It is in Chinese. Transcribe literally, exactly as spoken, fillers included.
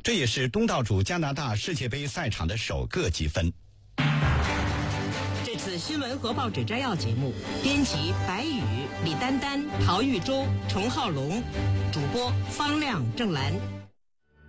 这也是东道主加拿大世界杯赛场的首个积分。 这次新闻和报纸摘要节目，编辑白宇、李丹丹、陶玉洲、程浩龙，主播方亮、郑兰。